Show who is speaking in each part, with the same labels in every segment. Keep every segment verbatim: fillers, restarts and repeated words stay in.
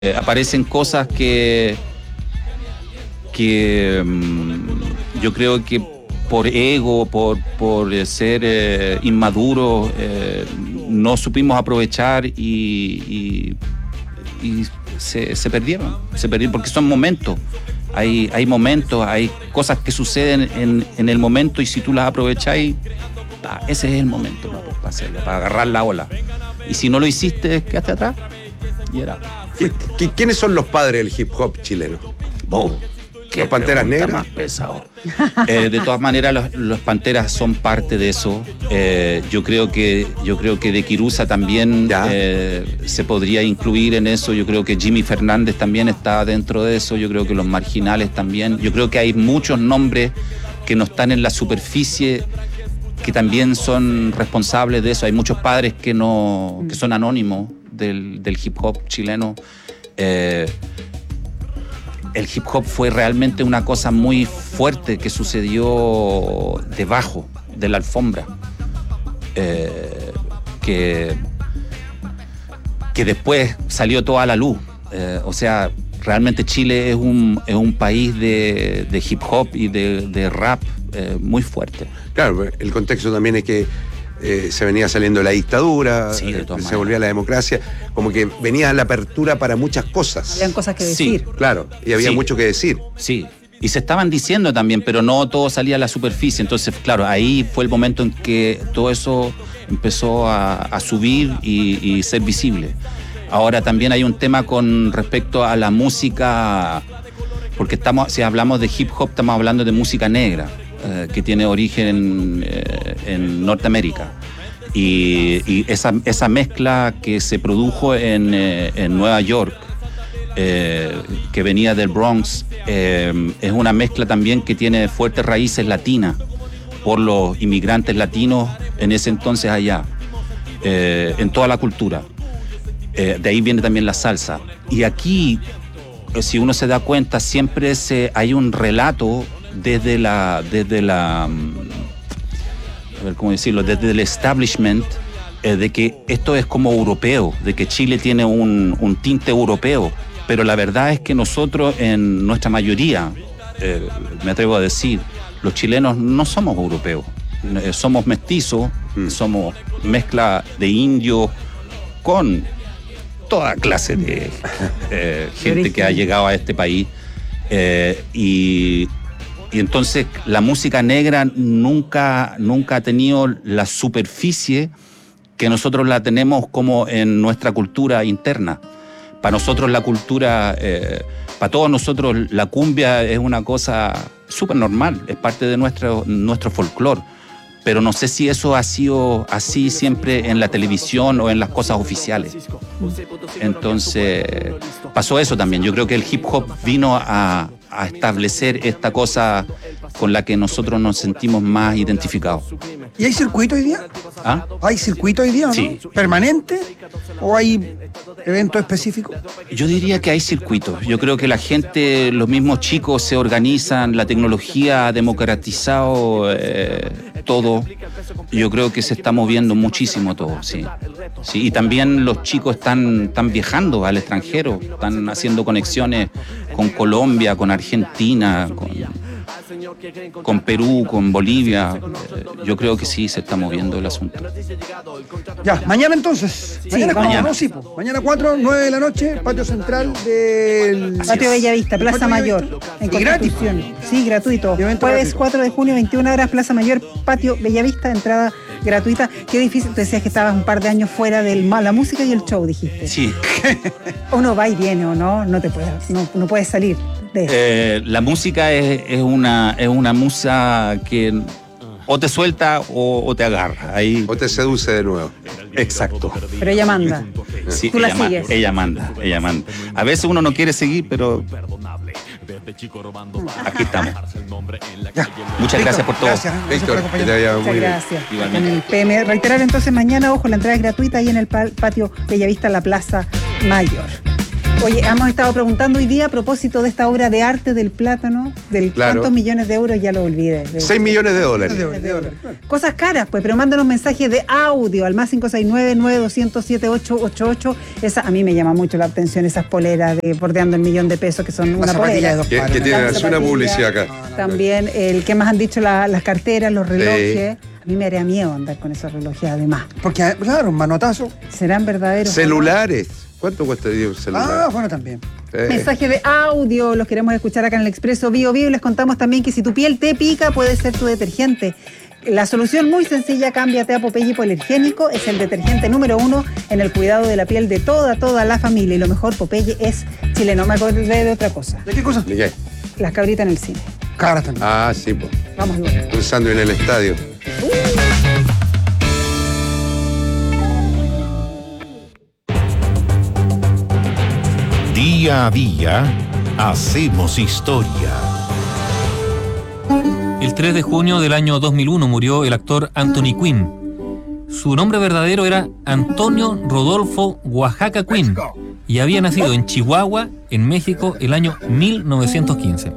Speaker 1: Eh, aparecen cosas que, que um, yo creo que por ego, por, por eh, ser eh, inmaduros, eh, no supimos aprovechar y, y, y se, se perdieron, se perdieron porque son momentos. Hay, hay momentos, hay cosas que suceden en, en el momento y si tú las aprovecháis, ah, ese es el momento, ¿no? para, hacerlo, para agarrar la ola. Y si no lo hiciste, quedaste atrás y era...
Speaker 2: ¿Quiénes son los padres del hip hop chileno?
Speaker 1: Oh,
Speaker 2: ¿Los Panteras Negras?
Speaker 1: Más pesado. Eh, de todas maneras, los, los Panteras son parte de eso. Eh, yo creo que yo creo que de Quirusa también eh, se podría incluir en eso. Yo creo que Jimmy Fernández también está dentro de eso. Yo creo que los Marginales también. Yo creo que hay muchos nombres que no están en la superficie que también son responsables de eso. Hay muchos padres que no que son anónimos del, del hip hop chileno. Eh, el hip hop fue realmente una cosa muy fuerte que sucedió debajo de la alfombra, eh, que, que después salió toda a la luz. Eh, o sea, realmente Chile es un, es un país de, de hip hop y de, de rap eh, muy fuerte.
Speaker 2: Claro, el contexto también es que eh, se venía saliendo la dictadura,
Speaker 1: sí, de
Speaker 2: se volvía la democracia, como que venía la apertura para muchas cosas.
Speaker 3: Habían cosas que decir.
Speaker 2: Sí, claro, y había
Speaker 1: sí.
Speaker 2: mucho que decir.
Speaker 1: Sí, y se estaban diciendo también, pero no todo salía a la superficie. Entonces, claro, ahí fue el momento en que todo eso empezó a, a subir y, y ser visible. Ahora también hay un tema con respecto a la música, porque estamos, si hablamos de hip hop, estamos hablando de música negra, eh, que tiene origen eh, en Norteamérica. Y, y esa, esa mezcla que se produjo en, eh, en Nueva York, eh, que venía del Bronx, eh, es una mezcla también que tiene fuertes raíces latinas por los inmigrantes latinos en ese entonces allá, eh, en toda la cultura. Eh, de ahí viene también la salsa. Y aquí, si uno se da cuenta, siempre se, hay un relato desde la, desde la, a ver cómo decirlo, desde el establishment, eh, de que esto es como europeo, de que Chile tiene un, un tinte europeo. Pero la verdad es que nosotros, en nuestra mayoría, eh, me atrevo a decir, los chilenos no somos europeos. Eh, somos mestizos, mm. somos mezcla de indios con toda clase de eh, gente que ha llegado a este país. Eh, y, y entonces la música negra nunca, nunca ha tenido la superficie que nosotros la tenemos como en nuestra cultura interna. Para nosotros la cultura, eh, para todos nosotros la cumbia es una cosa súper normal, es parte de nuestro, nuestro folclore. Pero no sé si eso ha sido así siempre en la televisión o en las cosas oficiales. Entonces, pasó eso también. Yo creo que el hip hop vino a, a establecer esta cosa con la que nosotros nos sentimos más identificados.
Speaker 4: ¿Y hay circuito hoy día?
Speaker 1: ¿Ah?
Speaker 4: ¿Hay circuito hoy día, no?
Speaker 1: Sí.
Speaker 4: ¿Permanente? ¿O hay eventos específicos?
Speaker 1: Yo diría que hay circuitos. Yo creo que la gente, los mismos chicos se organizan, la tecnología ha democratizado eh, todo. Yo creo que se está moviendo muchísimo todo, sí. Sí, y también los chicos están, están viajando al extranjero, están haciendo conexiones con Colombia, con Argentina, con, con Perú, con Bolivia. Eh, yo creo que sí se está moviendo el asunto.
Speaker 4: Ya, mañana entonces.
Speaker 3: Sí,
Speaker 4: mañana,
Speaker 1: mañana.
Speaker 4: No, sí, pues. Mañana cuatro, nueve de la noche, patio central del...
Speaker 3: Patio Bellavista, Plaza
Speaker 4: Patio
Speaker 3: Mayor,
Speaker 4: Bellavista.
Speaker 3: en
Speaker 4: ¿Y gratis?
Speaker 3: Constitución. Sí, gratuito.
Speaker 4: Y evento
Speaker 3: Jueves
Speaker 4: gratuito.
Speaker 3: cuatro de junio, veintiuna horas, Plaza Mayor, Patio Bellavista, entrada gratuita. Qué difícil, te decías que estabas un par de años fuera de la música y el show, dijiste.
Speaker 1: Sí.
Speaker 3: Uno va y viene o no, no te puedes, no, no puedes salir de eso.
Speaker 1: Eh, la música es, es, una, es una musa que o te suelta o, o te agarra. Ahí...
Speaker 2: O te seduce de nuevo.
Speaker 1: Exacto.
Speaker 3: Pero ella manda.
Speaker 1: Sí,
Speaker 3: Tú la
Speaker 1: ella, ma-
Speaker 3: sigues.
Speaker 1: ella manda, ella manda. A veces uno no quiere seguir, pero aquí estamos.
Speaker 4: Ya.
Speaker 1: Muchas gracias por todo.
Speaker 4: Gracias, gracias por
Speaker 2: Víctor, que
Speaker 4: acompañarnos.
Speaker 2: te vaya
Speaker 3: Muchas
Speaker 2: muy bien.
Speaker 3: gracias.
Speaker 1: Igualmente.
Speaker 3: En el P M. Reiterar entonces mañana, ojo, la entrada es gratuita ahí en el pa- patio Bellavista, en la Plaza Mayor. Oye, hemos estado preguntando hoy día a propósito de esta obra de arte del plátano, del
Speaker 2: Claro.
Speaker 3: cuántos millones de euros, ya lo olvidé. De-
Speaker 2: seis millones de dólares.
Speaker 4: De dólares, de dólares, claro.
Speaker 3: Cosas caras, pues, pero mándanos mensajes de audio al más cinco seis nueve, nueve dos cero cero, siete ocho ocho ocho. Esa, a mí me llama mucho la atención, esas poleras de bordeando el millón de pesos que son
Speaker 4: Una
Speaker 3: una
Speaker 4: zapatilla de
Speaker 3: polera.
Speaker 4: dos
Speaker 2: Que,
Speaker 4: palos.
Speaker 2: que tienen
Speaker 3: Las
Speaker 2: así una
Speaker 3: zapatillas.
Speaker 2: publicidad acá.
Speaker 3: También, el que más han dicho, la- las carteras, los relojes. A mí me haría miedo andar con esos relojes, además.
Speaker 4: Porque, claro, un manotazo.
Speaker 3: ¿Serán verdaderos?
Speaker 2: Celulares. ¿Cuánto cuesta hoy día un celular?
Speaker 4: Ah, bueno, también.
Speaker 2: Eh,
Speaker 3: Mensaje de audio, los queremos escuchar acá en el Expreso Bio Bio. Les contamos también que si tu piel te pica, puede ser tu detergente. La solución muy sencilla, cámbiate a Popeye Hipoalergénico. Es el detergente número uno en el cuidado de la piel de toda, toda la familia. Y lo mejor, Popeye es chileno. Me acordé de otra cosa.
Speaker 4: ¿De qué cosa?
Speaker 2: ¿De qué?
Speaker 3: Las cabritas en el cine.
Speaker 4: Caras también.
Speaker 2: Ah, sí, pues.
Speaker 3: Vamos igual.
Speaker 2: Un sándwich en el estadio.
Speaker 5: Día a día hacemos historia.
Speaker 6: El tres de junio del año dos mil uno murió el actor Anthony Quinn. Su nombre verdadero era Antonio Rodolfo Oaxaca Quinn y había nacido en Chihuahua, en México, el año mil novecientos quince.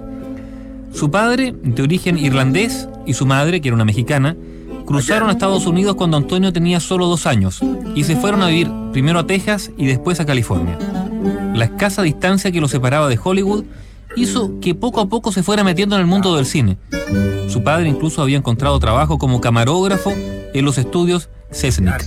Speaker 6: Su padre, de origen irlandés, y su madre, que era una mexicana, cruzaron a Estados Unidos cuando Antonio tenía solo dos años y se fueron a vivir primero a Texas y después a California. La escasa distancia que lo separaba de Hollywood hizo que poco a poco se fuera metiendo en el mundo del cine. Su padre incluso había encontrado trabajo como camarógrafo en los estudios Cessnick.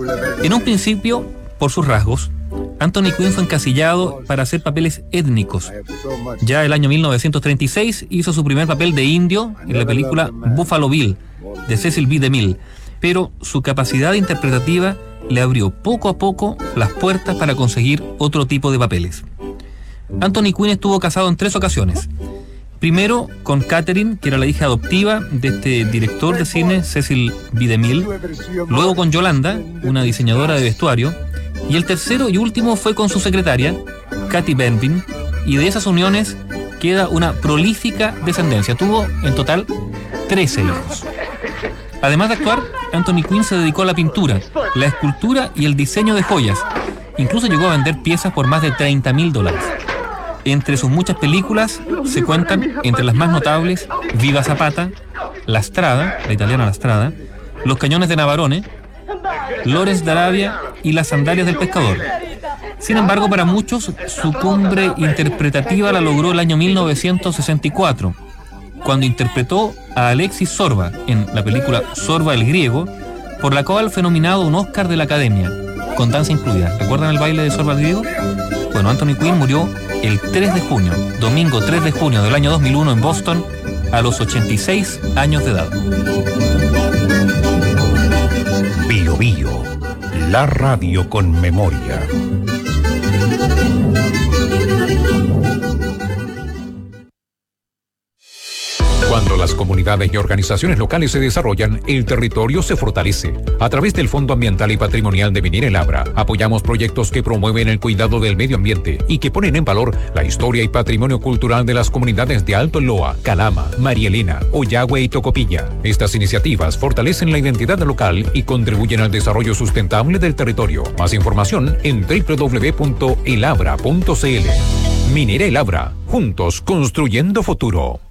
Speaker 6: En un principio, por sus rasgos, Anthony Quinn fue encasillado para hacer papeles étnicos. Ya el año mil novecientos treinta y seis hizo su primer papel de indio en la película Buffalo Bill, de Cecil B. DeMille, pero su capacidad interpretativa le abrió poco a poco las puertas para conseguir otro tipo de papeles. Anthony Quinn estuvo casado en tres ocasiones. Primero con Catherine, que era la hija adoptiva de este director de cine, Cecil B. DeMille. Luego con Yolanda, una diseñadora de vestuario. Y el tercero y último fue con su secretaria, Kathy Benvin. Y de esas uniones queda una prolífica descendencia. Tuvo en total trece hijos. Además de actuar, Anthony Quinn se dedicó a la pintura, la escultura y el diseño de joyas. Incluso llegó a vender piezas por más de treinta mil dólares. Entre sus muchas películas se cuentan, entre las más notables, Viva Zapata, La Strada, la italiana La Strada, Los Cañones de Navarone, Lawrence de Arabia y Las Sandalias del Pescador. Sin embargo, para muchos, su cumbre interpretativa la logró el año mil novecientos sesenta y cuatro, cuando interpretó a Alexis Sorba en la película Sorba el Griego, por la cual fue nominado un Oscar de la Academia, con danza incluida. ¿Recuerdan el baile de Sorba el Griego? Bueno, Anthony Quinn murió el tres de junio, domingo tres de junio del año dos mil uno en Boston, a los ochenta y seis años de edad.
Speaker 5: Bio Bio, la radio con memoria. Cuando las comunidades y organizaciones locales se desarrollan, el territorio se fortalece. A través del Fondo Ambiental y Patrimonial de Minera El Abra, apoyamos proyectos que promueven el cuidado del medio ambiente y que ponen en valor la historia y patrimonio cultural de las comunidades de Alto Loa, Calama, María Elena, Oyagüe y Tocopilla. Estas iniciativas fortalecen la identidad local y contribuyen al desarrollo sustentable del territorio. Más información en doble u doble u doble u punto el abra punto c l. Minera El Abra, juntos construyendo futuro.